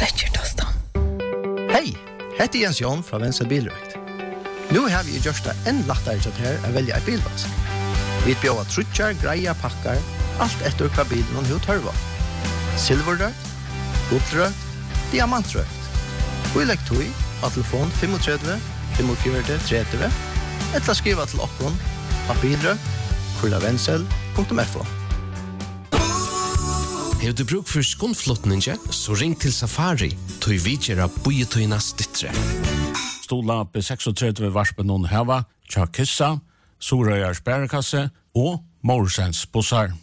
Fletcher Tostan. Hej, heter Jens Jon fra Venstre Bilrøkt. Nu har vi gjort det enn lettere til her å velge et bilvask. Vi bjør trutjar, greia, pakkar, alt etter hva bilen og hva tørva. Silverrøkt, gullrøkt, diamantrøkt. Og legg tog av telefon 35 45 30 eller skriva til okkon av bilrøkt@vensel.fo. Har du bruk for skånflottninge, så ring til Safari, tog vidgjera bojetøyna stittre. Stola B36 varspen noen heva, Tja Kissa, Sorøyars bærekasse og Morsens bussar.